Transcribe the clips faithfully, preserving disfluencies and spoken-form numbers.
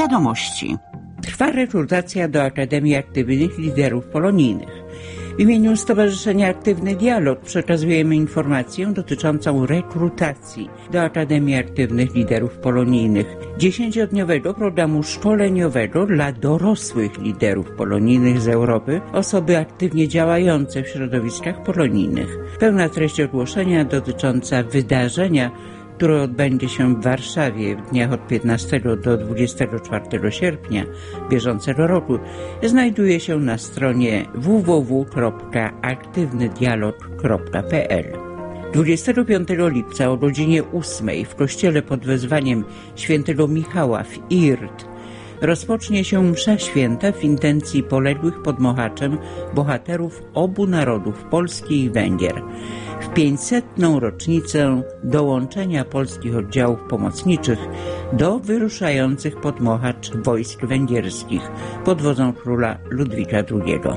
Wiadomości. Trwa rekrutacja do Akademii Aktywnych Liderów Polonijnych. W imieniu Stowarzyszenia Aktywny Dialog przekazujemy informację dotyczącą rekrutacji do Akademii Aktywnych Liderów Polonijnych, dziesięciodniowego programu szkoleniowego dla dorosłych liderów polonijnych z Europy, osoby aktywnie działające w środowiskach polonijnych. Pełna treść ogłoszenia dotycząca wydarzenia, które odbędzie się w Warszawie w dniach od piętnastego do dwudziestego czwartego sierpnia bieżącego roku, znajduje się na stronie w w w kropka aktywny dialog kropka p l. dwudziestego piątego lipca o godzinie ósmej w kościele pod wezwaniem świętego Michała w Irt rozpocznie się msza święta w intencji poległych pod Mohaczem bohaterów obu narodów, Polski i Węgier, w pięćsetną rocznicę dołączenia polskich oddziałów pomocniczych do wyruszających pod Mohacz wojsk węgierskich pod wodzą króla Ludwika drugiego.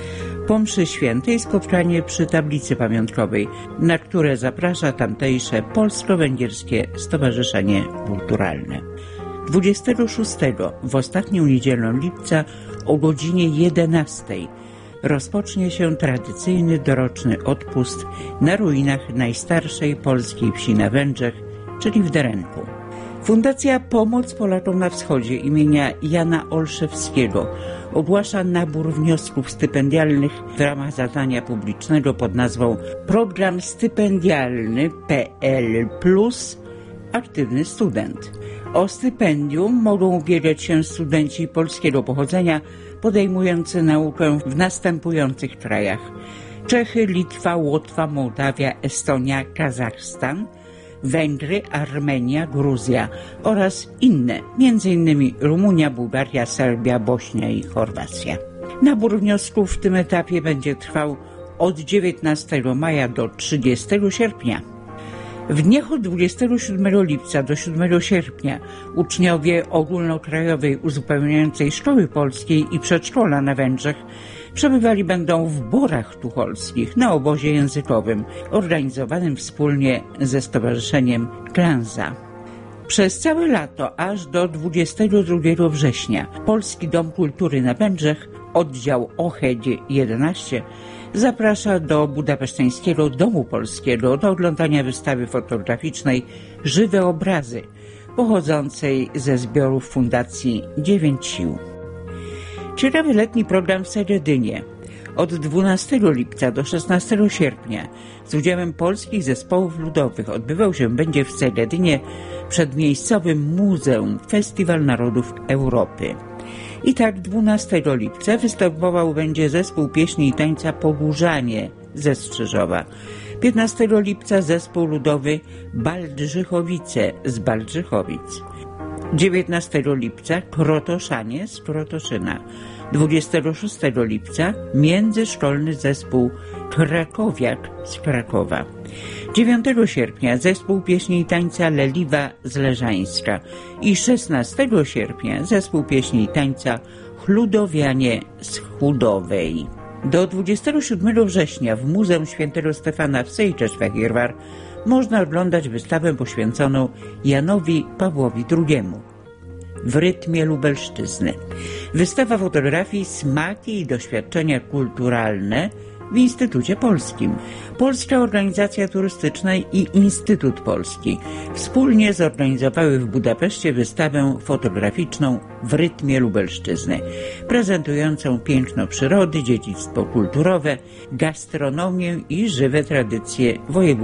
Po mszy świętej spotkanie przy tablicy pamiątkowej, na które zaprasza tamtejsze Polsko-Węgierskie Stowarzyszenie Kulturalne. dwudziestego szóstego w ostatnią niedzielę lipca o godzinie jedenastej rozpocznie się tradycyjny doroczny odpust na ruinach najstarszej polskiej wsi na Węgrzech, czyli w Derenku. Fundacja Pomoc Polakom na Wschodzie imienia Jana Olszewskiego ogłasza nabór wniosków stypendialnych w ramach zadania publicznego pod nazwą Program Stypendialny P L plus Aktywny Student. O stypendium mogą ubiegać się studenci polskiego pochodzenia podejmujący naukę w następujących krajach: Czechy, Litwa, Łotwa, Mołdawia, Estonia, Kazachstan, Węgry, Armenia, Gruzja oraz inne, między innymi Rumunia, Bułgaria, Serbia, Bośnia i Chorwacja. Nabór wniosków w tym etapie będzie trwał od dziewiętnastego maja do trzydziestego sierpnia. W dniach od dwudziestego siódmego lipca do siódmego sierpnia uczniowie ogólnokrajowej uzupełniającej szkoły polskiej i przedszkola na Węgrzech przebywali będą w Borach Tucholskich na obozie językowym organizowanym wspólnie ze Stowarzyszeniem Klanza. Przez całe lato, aż do dwudziestego drugiego września, Polski Dom Kultury na Węgrzech, oddział O H E D jedenaście, zaprasza do budapeszteńskiego Domu Polskiego do oglądania wystawy fotograficznej Żywe obrazy, pochodzącej ze zbiorów Fundacji Dziewięć Sił. Ciekawy letni program w Seredynie. Od dwunastego lipca do szesnastego sierpnia z udziałem polskich zespołów ludowych odbywał się będzie w Seredynie przed miejscowym muzeum Festiwal Narodów Europy. I tak dwunastego lipca występował będzie zespół pieśni i tańca Pogórzanie ze Strzyżowa. piętnastego lipca zespół ludowy Baldrzychowice z Baldrzychowic. dziewiętnastego lipca Krotoszanie z Krotoszyna. dwudziestego szóstego lipca międzyszkolny zespół Krakowiak z Krakowa. dziewiątego sierpnia zespół pieśni i tańca Leliwa z Leżańska i szesnastego sierpnia zespół pieśni i tańca Chludowianie z Chudowej. Do dwudziestego siódmego września w Muzeum Świętego Stefana w Sejczeszwagierwar można oglądać wystawę poświęconą Janowi Pawłowi drugiemu. W rytmie Lubelszczyzny. Wystawa fotografii Smaki i doświadczenia kulturalne w Instytucie Polskim. Polska Organizacja Turystyczna i Instytut Polski wspólnie zorganizowały w Budapeszcie wystawę fotograficzną w rytmie Lubelszczyzny, prezentującą piękno przyrody, dziedzictwo kulturowe, gastronomię i żywe tradycje województwa